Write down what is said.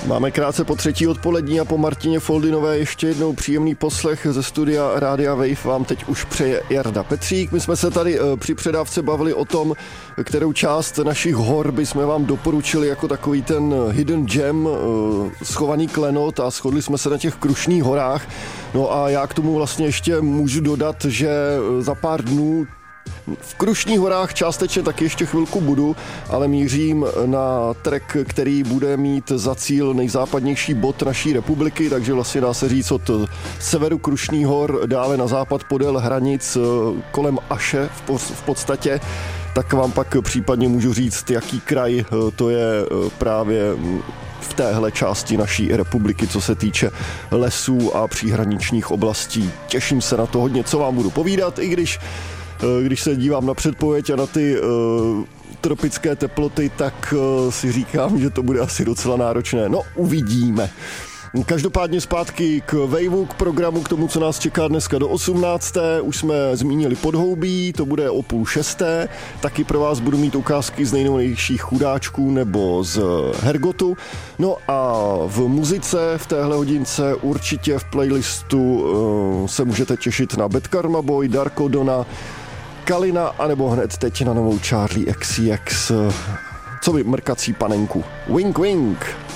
Máme krátce po 3. odpolední a po Martině Foldinové ještě jednou příjemný poslech ze studia Rádia Wave vám teď už přeje Jarda Petřík. My jsme se tady při předávce bavili o tom, kterou část našich hor bychom vám doporučili jako takový ten hidden gem, schovaný klenot, a shodli jsme se na těch Krušných horách. No a já k tomu vlastně ještě můžu dodat, že za pár dnů v Krušných horách částečně taky ještě chvilku budu, ale mířím na trek, který bude mít za cíl nejzápadnější bod naší republiky, takže vlastně dá se říct od severu Krušných hor dále na západ podél hranic kolem Aše v podstatě. Tak vám pak případně můžu říct, jaký kraj to je právě v téhle části naší republiky, co se týče lesů a příhraničních oblastí. Těším se na to hodně, co vám budu povídat, i když se dívám na předpověď a na ty tropické teploty, tak si říkám, že to bude asi docela náročné. No, uvidíme. Každopádně zpátky k Waveu, k programu, k tomu, co nás čeká dneska do 18. Už jsme zmínili Podhoubí, to bude o 5:30. Taky pro vás budu mít ukázky z nejnovějších chudáčků nebo z Hergotu. No a v muzice v téhle hodince určitě v playlistu se můžete těšit na Bad Karma Boy, Darko Dona, Kalina, anebo hned teď na novou Charlie XCX, co by mrkací panenku. Wink, wink.